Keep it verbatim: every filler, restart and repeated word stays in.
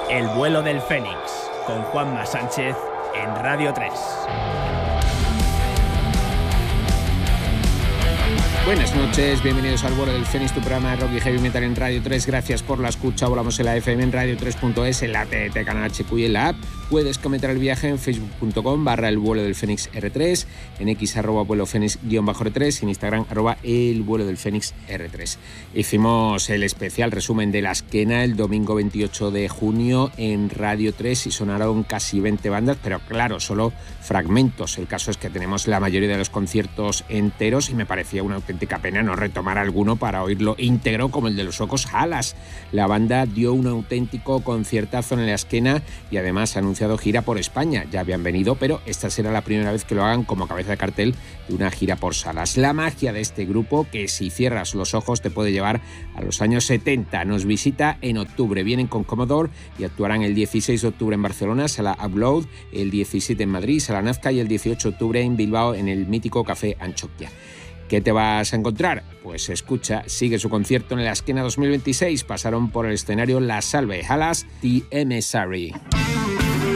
El vuelo del Fénix, con Juanma Sánchez en Radio tres. Buenas noches, bienvenidos al vuelo del Fénix, tu programa de rock y heavy metal en Radio tres. Gracias por la escucha. Volamos en la F M, en radio tres punto es, en la T T, canal H Q y en la app. Puedes comentar el viaje en facebook punto com barra el vuelo del Fénix R tres, en X arroba vuelo Fénix guión bajo R tres y en Instagram arroba el vuelo del Fénix R tres. Hicimos el especial resumen de La Esquena el domingo veintiocho de junio en Radio tres y sonaron casi veinte bandas, pero claro, solo fragmentos. El caso es que tenemos la mayoría de los conciertos enteros y me parecía una auténtica pena no retomar alguno para oírlo íntegro, como el de los Ocos Halas. La banda dio un auténtico conciertazo en La Esquena y además ha anunciado gira por España. Ya habían venido, pero esta será la primera vez que lo hagan como cabeza de cartel de una gira por salas. La magia de este grupo, que si cierras los ojos te puede llevar a los años setenta. Nos visita en octubre. Vienen con Commodore y actuarán el dieciséis de octubre en Barcelona, Sala Upload, el diecisiete en Madrid, Sala Nazca, y el dieciocho de octubre en Bilbao, en el mítico Café Anchoquia. ¿Qué te vas a encontrar? Pues escucha, sigue su concierto en La Esquena dos mil veintiséis. Pasaron por el escenario La Salve, Halas, The Emissary.